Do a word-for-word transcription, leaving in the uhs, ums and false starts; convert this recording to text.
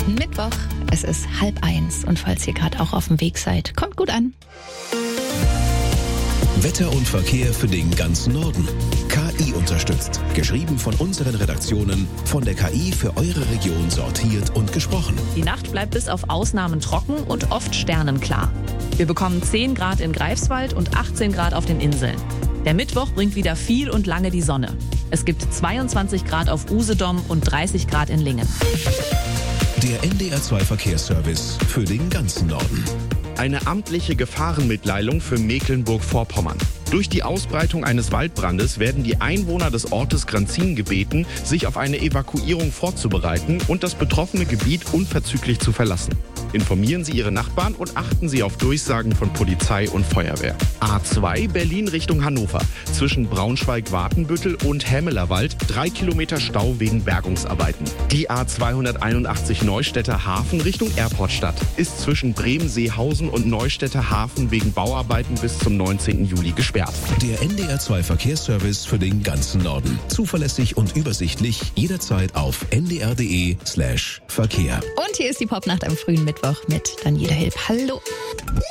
Mittwoch, es ist halb eins und falls ihr gerade auch auf dem Weg seid, kommt gut an. Wetter und Verkehr für den ganzen Norden. K I unterstützt. Geschrieben von unseren Redaktionen, von der K I für eure Region sortiert und gesprochen. Die Nacht bleibt bis auf Ausnahmen trocken und oft sternenklar. Wir bekommen zehn Grad in Greifswald und achtzehn Grad auf den Inseln. Der Mittwoch bringt wieder viel und lange die Sonne. Es gibt zweiundzwanzig Grad auf Usedom und dreißig Grad in Lingen. Der N D R zwei Verkehrsservice für den ganzen Norden. Eine amtliche Gefahrenmitteilung für Mecklenburg-Vorpommern. Durch die Ausbreitung eines Waldbrandes werden die Einwohner des Ortes Granzin gebeten, sich auf eine Evakuierung vorzubereiten und das betroffene Gebiet unverzüglich zu verlassen. Informieren Sie Ihre Nachbarn und achten Sie auf Durchsagen von Polizei und Feuerwehr. A zwei Berlin Richtung Hannover. Zwischen Braunschweig-Wartenbüttel und Hämelerwald drei Kilometer Stau wegen Bergungsarbeiten. Die A zweihunderteinundachtzig Neustädter Hafen Richtung Airportstadt ist zwischen Bremen-Seehausen und Neustädter Hafen wegen Bauarbeiten bis zum neunzehnten Juli gesperrt. Der N D R zwei Verkehrsservice für den ganzen Norden. Zuverlässig und übersichtlich jederzeit auf n d r punkt d e slash Verkehr. Und hier ist die Popnacht am frühen Mittwoch mit Daniela Hilb. Hallo.